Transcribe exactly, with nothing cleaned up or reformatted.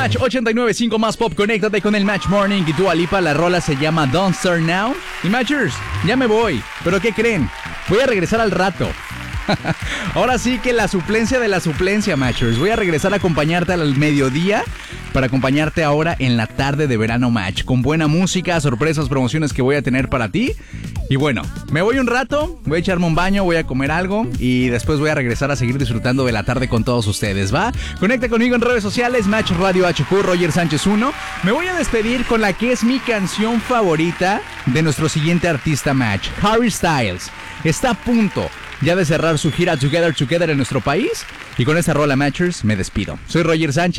Match ochenta y nueve punto cinco más pop. Conéctate con el Match Morning y Dua Lipa. La rola se llama Don't Start Now. Y Matchers, ya me voy. ¿Pero qué creen? Voy a regresar al rato. Ahora sí que la suplencia de la suplencia, Matchers. Voy a regresar a acompañarte al mediodía para acompañarte ahora en la tarde de Verano Match, con buena música, sorpresas, promociones que voy a tener para ti. Y bueno, me voy un rato, voy a echarme un baño, voy a comer algo y después voy a regresar a seguir disfrutando de la tarde con todos ustedes, ¿va? Conecta conmigo en redes sociales, Match Radio H Q, Roger Sánchez uno. Me voy a despedir con la que es mi canción favorita de nuestro siguiente artista, Match, Harry Styles. Está a punto ya de cerrar su gira Together Together en nuestro país. Y con esta rola, Matchers, me despido. Soy Roger Sánchez.